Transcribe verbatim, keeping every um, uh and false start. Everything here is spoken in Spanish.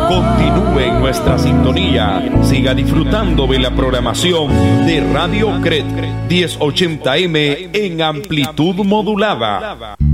Continúe en nuestra sintonía. Siga disfrutando de la programación de Radio C R E T diez ochenta M en amplitud modulada.